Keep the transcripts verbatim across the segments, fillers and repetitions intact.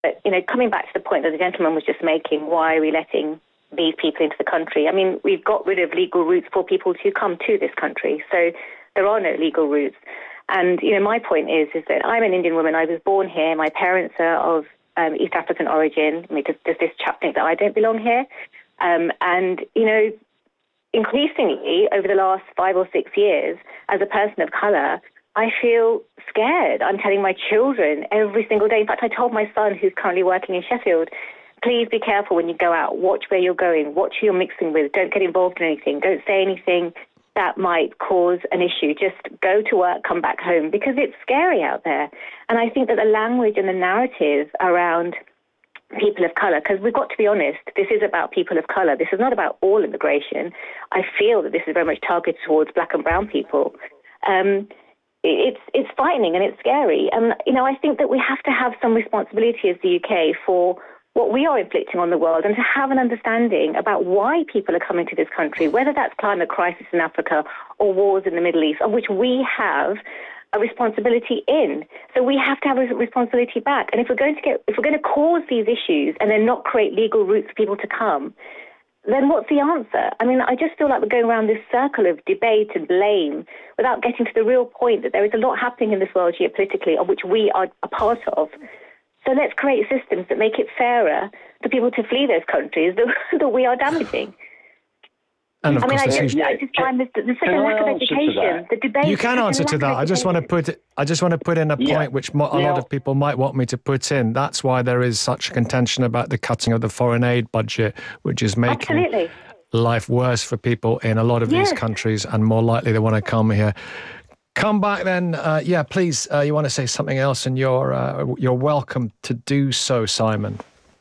But, you know, coming back to the point that the gentleman was just making, why are we letting these people into the country? I mean, we've got rid of legal routes for people to come to this country. So there are no legal routes. And, you know, my point is, is that I'm an Indian woman. I was born here. My parents are of um, East African origin. I mean, does, does this chap think that I don't belong here? Um, and, you know, increasingly over the last five or six years, as a person of colour, I feel scared. I'm telling my children every single day. In fact, I told my son, who's currently working in Sheffield, please be careful when you go out. Watch where you're going. Watch who you're mixing with. Don't get involved in anything. Don't say anything that might cause an issue. Just go to work, come back home, because it's scary out there. And I think that the language and the narrative around people of colour, because we've got to be honest, this is about people of colour. This is not about all immigration. I feel that this is very much targeted towards black and brown people. Um, it's it's frightening and it's scary. And, you know, I think that we have to have some responsibility as the U K for what we are inflicting on the world and to have an understanding about why people are coming to this country, whether that's climate crisis in Africa or wars in the Middle East, of which we have a responsibility in. So we have to have a responsibility back. And if we're going to get, if we're going to cause these issues and then not create legal routes for people to come, then what's the answer? I mean, I just feel like we're going around this circle of debate and blame without getting to the real point that there is a lot happening in this world geopolitically of which we are a part of. So let's create systems that make it fairer for people to flee those countries that, that we are damaging. And of I mean, course, I just, you, I just find this, there's such a lack of education. The debate. You can answer to that. I just want to put. I just want to put in a point yeah. which mo- a now, lot of people might want me to put in. That's why there is such contention about the cutting of the foreign aid budget, which is making absolutely. life worse for people in a lot of yes. these countries, and more likely they want to come here. Come back then. Uh, yeah, please. Uh, you want to say something else, and you're uh, you're welcome to do so, Simon.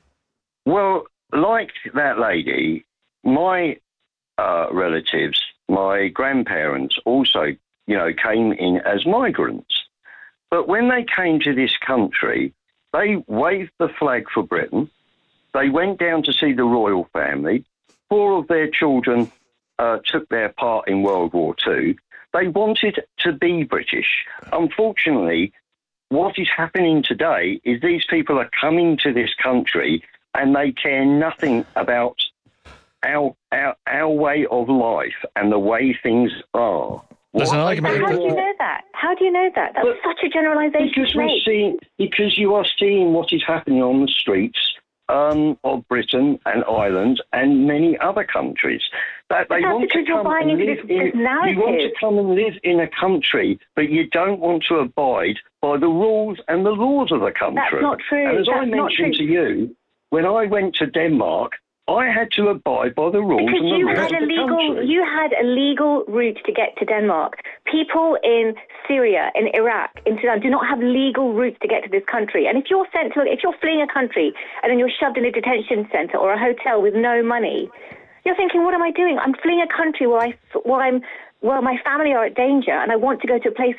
Well, like that lady, my. Uh, relatives, my grandparents also, you know, came in as migrants. But when they came to this country, they waved the flag for Britain. They went down to see the royal family. Four of their children uh, took their part in World War Two. They wanted to be British. Unfortunately, what is happening today is these people are coming to this country and they care nothing about Our, our our way of life and the way things are. There's an argument. How do you know that? How do you know that? That's but such a generalisation. Because we're seeing, because you are seeing what is happening on the streets um, of Britain and Ireland and many other countries. That they want to come and live this, in. This you want to come and live in a country, but you don't want to abide by the rules and the laws of the country. That's not true. And as That's I mentioned to you, when I went to Denmark, I had to abide by the rules because and the you laws had of a the legal, country. You had a legal route to get to Denmark. People in Syria, in Iraq, in Sudan do not have legal routes to get to this country. And if you're sent to, if you're fleeing a country and then you're shoved in a detention centre or a hotel with no money, you're thinking, what am I doing? I'm fleeing a country where I, where I'm, where my family are at danger, and I want to go to a place